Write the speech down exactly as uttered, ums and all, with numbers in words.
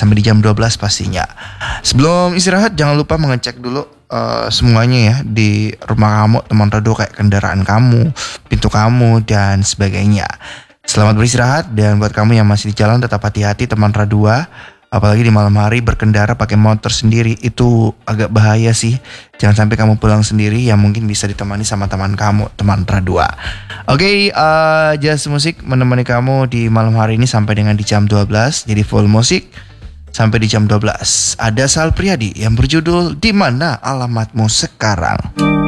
sampai di jam dua belas pastinya. Sebelum istirahat jangan lupa mengecek dulu uh, semuanya ya di rumah kamu, teman radio, kayak kendaraan kamu, pintu kamu dan sebagainya. Selamat beristirahat, dan buat kamu yang masih di jalan tetap hati-hati teman Radua. Apalagi di malam hari berkendara pakai motor sendiri itu agak bahaya sih. Jangan sampai kamu pulang sendiri, yang mungkin bisa ditemani sama teman kamu, teman Radua. Oke, okay, uh, Just Musik menemani kamu di malam hari ini sampai dengan di jam dua belas. Jadi full musik sampai di jam dua belas. Ada Sal Priadi yang berjudul Di Mana Alamatmu Sekarang.